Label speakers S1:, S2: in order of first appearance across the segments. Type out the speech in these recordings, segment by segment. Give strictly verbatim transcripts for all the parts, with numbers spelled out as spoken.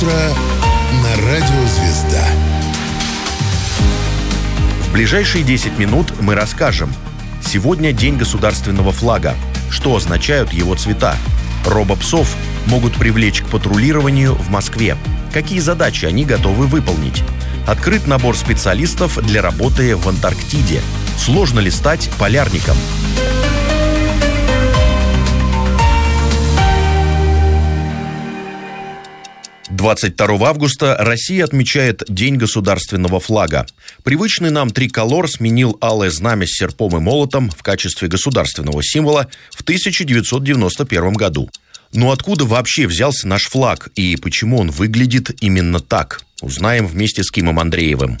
S1: утро на радио «Звезда».
S2: В ближайшие десять минут мы расскажем. Сегодня День государственного флага. Что означают его цвета? Робопсов могут привлечь к патрулированию в Москве. Какие задачи они готовы выполнить? Открыт набор специалистов для работы в Антарктиде. Сложно ли стать полярником? двадцать второго августа Россия отмечает День государственного флага. Привычный нам триколор сменил алое знамя с серпом и молотом в качестве государственного символа в тысяча девятьсот девяносто первом году. Но откуда вообще взялся наш флаг и почему он выглядит именно так? Узнаем вместе с Кимом Андреевым.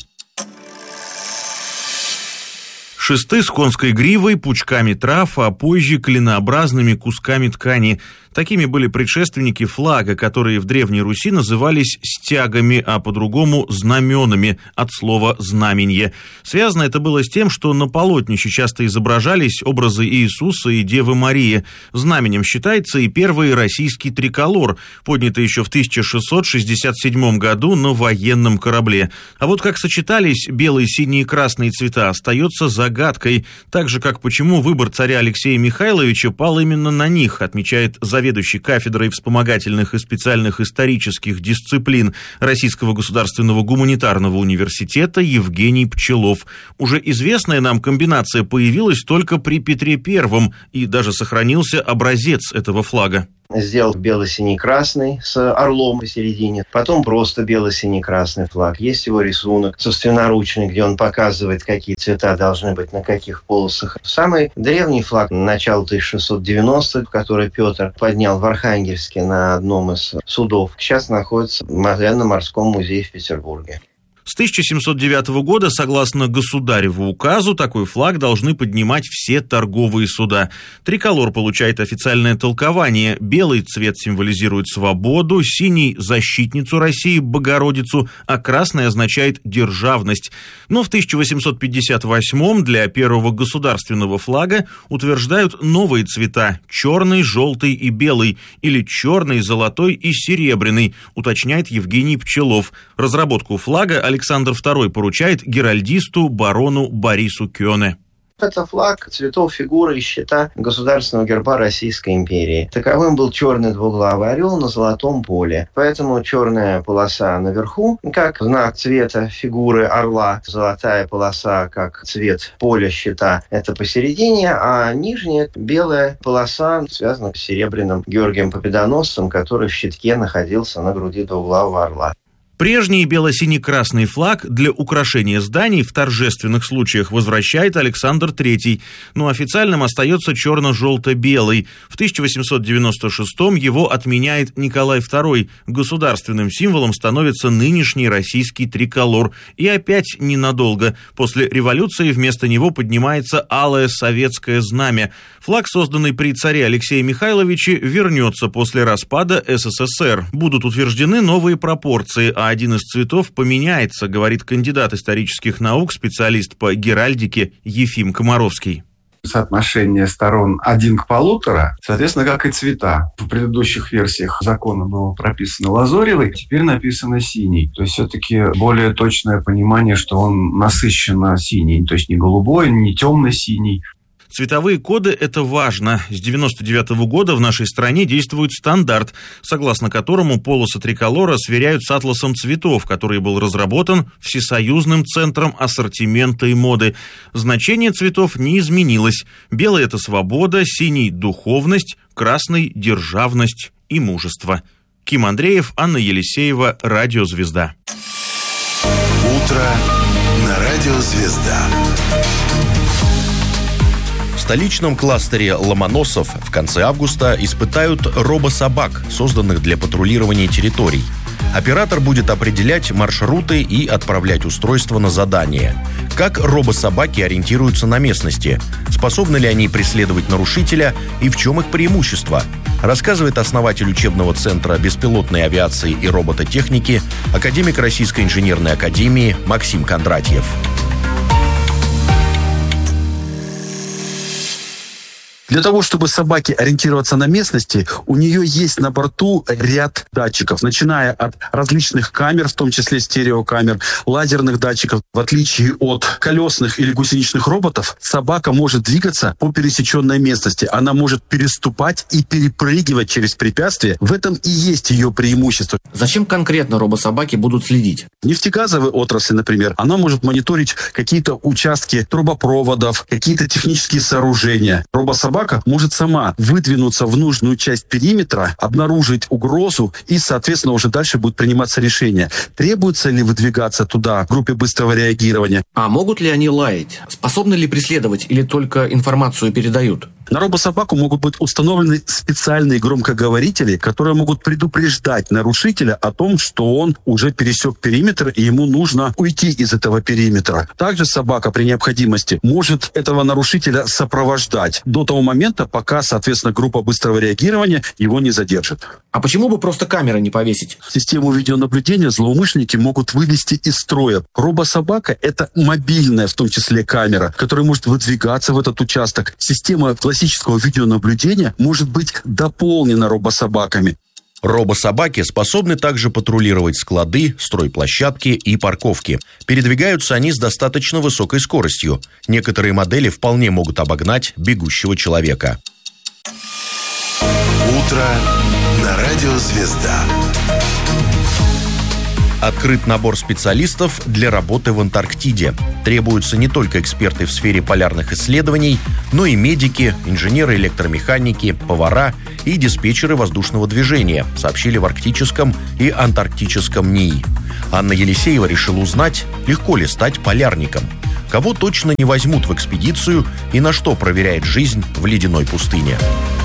S3: Шесты с конской гривой, пучками трав, а позже клинообразными кусками ткани. Такими были предшественники флага, которые в Древней Руси назывались стягами, а по-другому знаменами, от слова «знаменье». Связано это было с тем, что на полотнище часто изображались образы Иисуса и Девы Марии. Знаменем считается и первый российский триколор, поднятый еще в тысяча шестьсот шестьдесят седьмом году на военном корабле. А вот как сочетались белые, синие и красные цвета, остается загадкой. Так же, как почему выбор царя Алексея Михайловича пал именно на них, отмечает заведующий заведующий кафедрой вспомогательных и специальных исторических дисциплин Российского государственного гуманитарного университета Евгений Пчелов. Уже известная нам комбинация появилась только при Петре Первом, и даже сохранился образец этого флага.
S4: Сделал бело-синий-красный с орлом посередине, потом просто бело-синий-красный флаг. Есть его рисунок собственноручный, где он показывает, какие цвета должны быть на каких полосах. Самый древний флаг начала тысяча шестьсот девяностых, который Петр поднял в Архангельске на одном из судов, сейчас находится в военно-морском музее в Петербурге.
S3: С тысяча семьсот девятого года, согласно государеву указу, такой флаг должны поднимать все торговые суда. Триколор получает официальное толкование. Белый цвет символизирует свободу, синий – защитницу России, Богородицу, а красный означает державность. Но в тысяча восемьсот пятьдесят восьмом для первого государственного флага утверждают новые цвета – черный, желтый и белый, или черный, золотой и серебряный, уточняет Евгений Пчелов. Разработку флага Александр Второй поручает геральдисту барону Борису Кёне.
S4: Это флаг цветов фигуры и щита государственного герба Российской империи. Таковым был черный двуглавый орел на золотом поле. Поэтому черная полоса наверху, как знак цвета фигуры орла, золотая полоса, как цвет поля щита, это посередине, а нижняя белая полоса связана с серебряным Георгием Победоносцем, который в щитке находился на груди двуглавого орла.
S3: Прежний бело-синий-красный флаг для украшения зданий в торжественных случаях возвращает Александр Третий, но официальным остается черно-желто-белый. В тысяча восемьсот девяносто шестом его отменяет Николай Второй. Государственным символом становится нынешний российский триколор. И опять ненадолго. После революции вместо него поднимается алое советское знамя. Флаг, созданный при царе Алексее Михайловиче, вернется после распада СССР. Будут утверждены новые пропорции, а один из цветов поменяется, говорит кандидат исторических наук, специалист по геральдике Ефим Комаровский.
S5: Соотношение сторон один к полутора, соответственно, как и цвета. В предыдущих версиях закона было прописано лазоревый, теперь написано синий. То есть все-таки более точное понимание, что он насыщенно синий, то есть не голубой, не темно-синий.
S3: Цветовые коды – это важно. С девяносто девятого года в нашей стране действует стандарт, согласно которому полосы триколора сверяют с атласом цветов, который был разработан Всесоюзным центром ассортимента и моды. Значение цветов не изменилось. Белый – это свобода, синий – духовность, красный – державность и мужество. Ким Андреев, Анна Елисеева, Радио «Звезда».
S1: Утро на Радио «Звезда».
S2: В столичном кластере Ломоносов в конце августа испытают робособак, созданных для патрулирования территорий. Оператор будет определять маршруты и отправлять устройство на задание. Как робособаки ориентируются на местности? Способны ли они преследовать нарушителя и в чем их преимущество? Рассказывает основатель учебного центра беспилотной авиации и робототехники, академик Российской инженерной академии Максим Кондратьев.
S6: Для того, чтобы собаке ориентироваться на местности, у нее есть на борту ряд датчиков, начиная от различных камер, в том числе стереокамер, лазерных датчиков. В отличие от колесных или гусеничных роботов, собака может двигаться по пересеченной местности. Она может переступать и перепрыгивать через препятствия. В этом и есть ее преимущество.
S7: Зачем конкретно робособаки будут следить?
S6: В нефтегазовой отрасли, например, она может мониторить какие-то участки трубопроводов, какие-то технические сооружения. Робособака может сама выдвинуться в нужную часть периметра, обнаружить угрозу и, соответственно, уже дальше будет приниматься решение, требуется ли выдвигаться туда в группе быстрого реагирования.
S7: А могут ли они лаять? Способны ли преследовать или только информацию передают?
S6: На робособаку могут быть установлены специальные громкоговорители, которые могут предупреждать нарушителя о том, что он уже пересек периметр и ему нужно уйти из этого периметра. Также собака при необходимости может этого нарушителя сопровождать до того момента, пока, соответственно, группа быстрого реагирования его не задержит.
S7: А почему бы просто камеры не повесить?
S6: Систему видеонаблюдения злоумышленники могут вывести из строя. Робособака – это мобильная, в том числе, камера, которая может выдвигаться в этот участок. Система классического видеонаблюдения может быть дополнена робособаками.
S2: Робособаки способны также патрулировать склады, стройплощадки и парковки. Передвигаются они с достаточно высокой скоростью. Некоторые модели вполне могут обогнать бегущего человека.
S1: Утро на радио «Звезда».
S2: Открыт набор специалистов для работы в Антарктиде. Требуются не только эксперты в сфере полярных исследований, но и медики, инженеры-электромеханики, повара и диспетчеры воздушного движения, сообщили в Арктическом и Антарктическом НИИ. Анна Елисеева решила узнать, легко ли стать полярником. Кого точно не возьмут в экспедицию и на что проверяет жизнь в ледяной пустыне.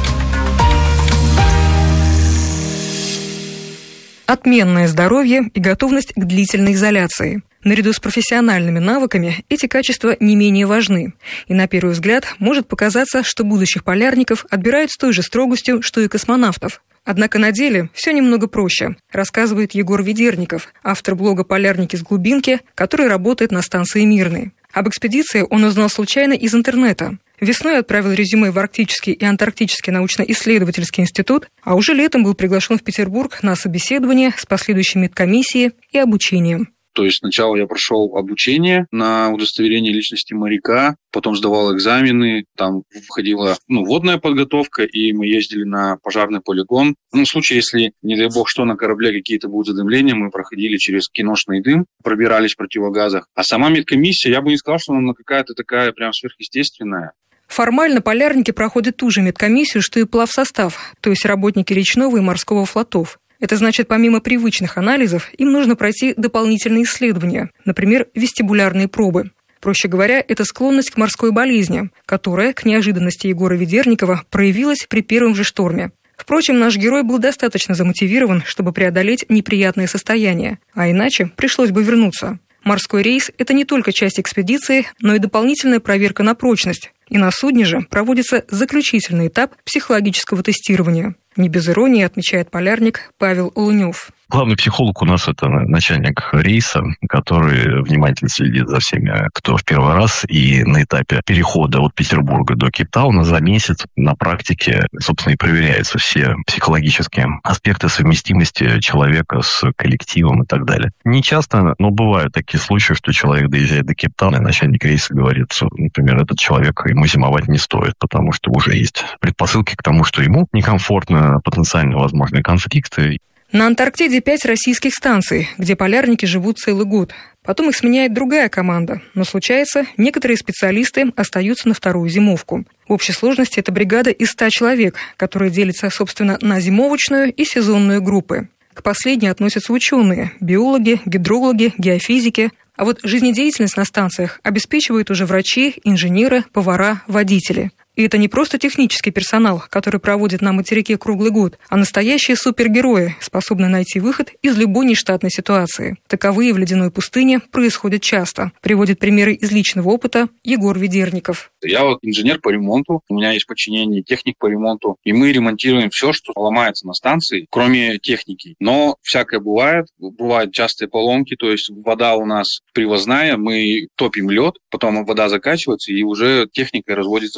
S8: Отменное здоровье и готовность к длительной изоляции. Наряду с профессиональными навыками эти качества не менее важны. И на первый взгляд может показаться, что будущих полярников отбирают с той же строгостью, что и космонавтов. Однако на деле все немного проще, рассказывает Егор Ведерников, автор блога «Полярники с глубинки», который работает на станции Мирной. Об экспедиции он узнал случайно из интернета. Весной отправил резюме в Арктический и Антарктический научно-исследовательский институт, а уже летом был приглашен в Петербург на собеседование с последующей медкомиссией и обучением.
S9: То есть сначала я прошел обучение на удостоверение личности моряка, потом сдавал экзамены, там входила ну, водная подготовка, и мы ездили на пожарный полигон. Ну, в случае, если, не дай бог, что на корабле какие-то будут задымления, мы проходили через киношный дым, пробирались в противогазах. А сама медкомиссия, я бы не сказал, что она какая-то такая прям сверхъестественная.
S8: Формально полярники проходят ту же медкомиссию, что и плавсостав, то есть работники речного и морского флотов. Это значит, помимо привычных анализов, им нужно пройти дополнительные исследования, например, вестибулярные пробы. Проще говоря, это склонность к морской болезни, которая, к неожиданности Егора Ведерникова, проявилась при первом же шторме. Впрочем, наш герой был достаточно замотивирован, чтобы преодолеть неприятное состояние, а иначе пришлось бы вернуться. Морской рейс – это не только часть экспедиции, но и дополнительная проверка на прочность. И на судне же проводится заключительный этап психологического тестирования. Не без иронии отмечает полярник Павел Лунев.
S10: Главный психолог у нас – это начальник рейса, который внимательно следит за всеми, кто в первый раз. И на этапе перехода от Петербурга до Кейптауна за месяц на практике, собственно, и проверяются все психологические аспекты совместимости человека с коллективом и так далее. Не часто, но бывают такие случаи, что человек доезжает до Кейптауна, и начальник рейса говорит, что, например, этот человек, ему зимовать не стоит, потому что уже есть предпосылки к тому, что ему некомфортно, потенциально возможные конфликты.
S8: На Антарктиде пять российских станций, где полярники живут целый год. Потом их сменяет другая команда. Но случается, некоторые специалисты остаются на вторую зимовку. В общей сложности это бригада из ста человек, которая делится, собственно, на зимовочную и сезонную группы. К последней относятся ученые – биологи, гидрологи, геофизики. А вот жизнедеятельность на станциях обеспечивают уже врачи, инженеры, повара, водители. И это не просто технический персонал, который проводит на материке круглый год, а настоящие супергерои, способные найти выход из любой нештатной ситуации. Таковые в ледяной пустыне происходят часто. Приводит примеры из личного опыта Егор Ведерников.
S9: Я вот инженер по ремонту, у меня есть подчинение техник по ремонту, и мы ремонтируем все, что ломается на станции, кроме техники. Но всякое бывает, бывают частые поломки, то есть вода у нас привозная, мы топим лед, потом вода закачивается, и уже техника разводится по зданию,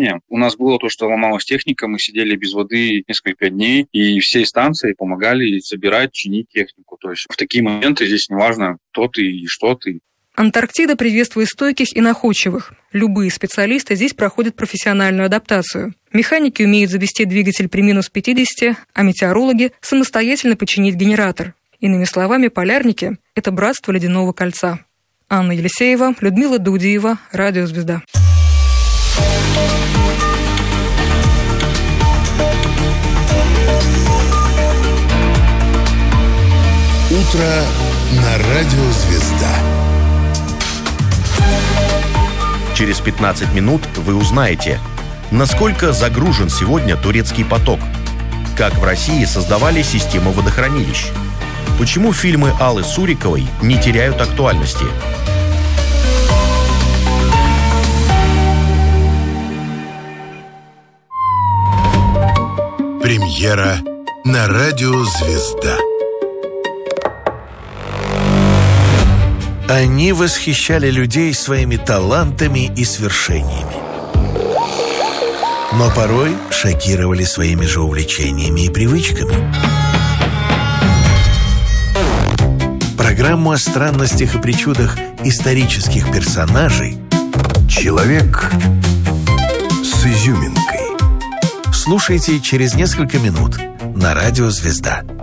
S9: оборудование. У нас было то, что ломалась техника, мы сидели без воды несколько дней, и всей станции помогали собирать, чинить технику. То есть в такие моменты здесь неважно, кто ты и что ты.
S8: Антарктида приветствует стойких и находчивых. Любые специалисты здесь проходят профессиональную адаптацию. Механики умеют завести двигатель при минус пятидесяти, а метеорологи самостоятельно починить генератор. Иными словами, полярники – это братство ледяного кольца. Анна Елисеева, Людмила Дудиева, Радио Звезда.
S1: Утро на Радио Звезда.
S2: Через пятнадцать минут вы узнаете, насколько загружен сегодня турецкий поток, как в России создавали систему водохранилищ, почему фильмы Аллы Суриковой не теряют актуальности.
S1: Премьера на Радио Звезда.
S11: Они восхищали людей своими талантами и свершениями, но порой шокировали своими же увлечениями и привычками. Программу о странностях и причудах исторических персонажей
S1: «Человек с изюминкой».
S11: слушайте через несколько минут на Радио Звезда.